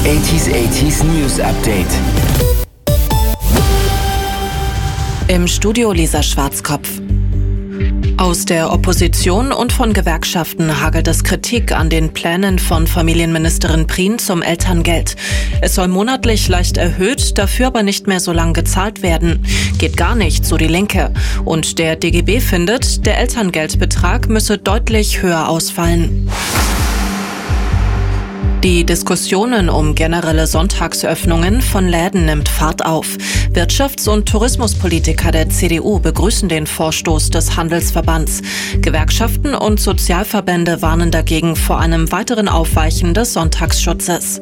80s News Update. Im Studio Lisa Schwarzkopf. Aus der Opposition und von Gewerkschaften hagelt es Kritik an den Plänen von Familienministerin Prien zum Elterngeld. Es soll monatlich leicht erhöht, dafür aber nicht mehr so lang gezahlt werden. Geht gar nicht, so die Linke. Und der DGB findet, der Elterngeldbetrag müsse deutlich höher ausfallen. Die Diskussionen um generelle Sonntagsöffnungen von Läden nimmt Fahrt auf. Wirtschafts- und Tourismuspolitiker der CDU begrüßen den Vorstoß des Handelsverbands. Gewerkschaften und Sozialverbände warnen dagegen vor einem weiteren Aufweichen des Sonntagsschutzes.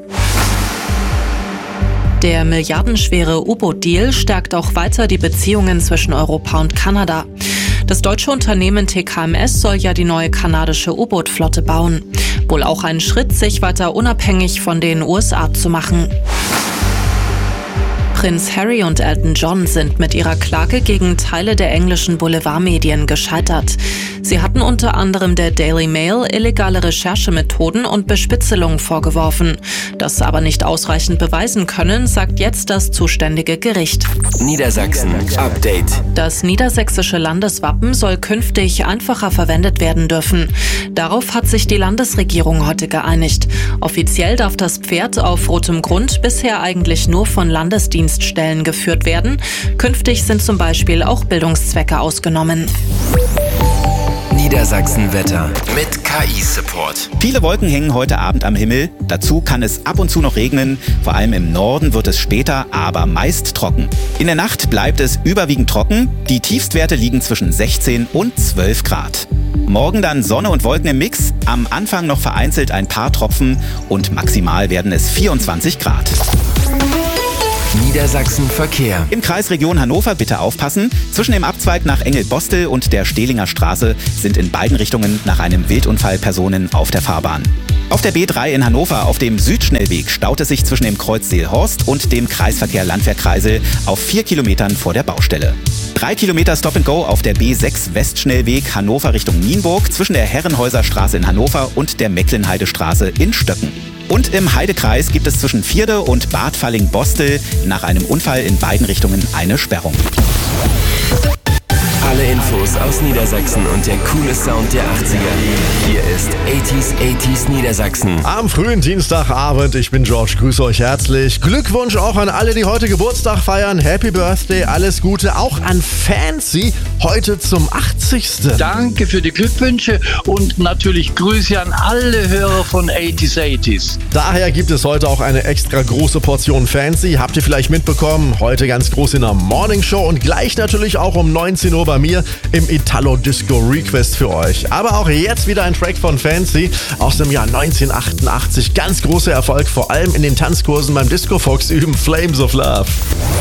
Der milliardenschwere U-Boot-Deal stärkt auch weiter die Beziehungen zwischen Europa und Kanada. Das deutsche Unternehmen TKMS soll ja die neue kanadische U-Boot-Flotte bauen. Wohl auch ein Schritt, sich weiter unabhängig von den USA zu machen. Prinz Harry und Elton John sind mit ihrer Klage gegen Teile der englischen Boulevardmedien gescheitert. Sie hatten unter anderem der Daily Mail illegale Recherchemethoden und Bespitzelung vorgeworfen. Das aber nicht ausreichend beweisen können, sagt jetzt das zuständige Gericht. Niedersachsen Update. Das niedersächsische Landeswappen soll künftig einfacher verwendet werden dürfen. Darauf hat sich die Landesregierung heute geeinigt. Offiziell darf das Pferd auf rotem Grund bisher eigentlich nur von Landesdienststellen geführt werden. Künftig sind zum Beispiel auch Bildungszwecke ausgenommen. Niedersachsen-Wetter mit KI-Support. Viele Wolken hängen heute Abend am Himmel. Dazu kann es ab und zu noch regnen. Vor allem im Norden wird es später, aber meist trocken. In der Nacht bleibt es überwiegend trocken. Die Tiefstwerte liegen zwischen 16 und 12 Grad. Morgen dann Sonne und Wolken im Mix. Am Anfang noch vereinzelt ein paar Tropfen und maximal werden es 24 Grad. Niedersachsen Verkehr. Im Kreis Region Hannover bitte aufpassen. Zwischen dem Abzweig nach Engelbostel und der Stehlinger Straße sind in beiden Richtungen nach einem Wildunfall Personen auf der Fahrbahn. Auf der B3 in Hannover auf dem Südschnellweg staut es sich zwischen dem Kreuz Seelhorst und dem Kreisverkehr Landwehrkreisel auf 4 Kilometern vor der Baustelle. 3 Kilometer Stop-and-Go auf der B6 Westschnellweg Hannover Richtung Nienburg zwischen der Herrenhäuser Straße in Hannover und der Mecklenheidestraße in Stöcken. Und im Heidekreis gibt es zwischen Vierde und Bad Falling-Bostel nach einem Unfall in beiden Richtungen eine Sperrung. Alle Infos aus Niedersachsen und der coole Sound der 80er. Hier ist 80s Niedersachsen. Am frühen Dienstagabend, ich bin George, grüße euch herzlich. Glückwunsch auch an alle, die heute Geburtstag feiern. Happy Birthday, alles Gute. Auch an Fancy, heute zum 80. Danke für die Glückwünsche und natürlich Grüße an alle Hörer von 80s. Daher gibt es heute auch eine extra große Portion Fancy. Habt ihr vielleicht mitbekommen? Heute ganz groß in der Morning Show und gleich natürlich auch um 19 Uhr bei mir im Italo Disco Request für euch. Aber auch jetzt wieder ein Track von Fancy aus dem Jahr 1988. Ganz großer Erfolg, vor allem in den Tanzkursen beim Disco Fox üben, Flames of Love.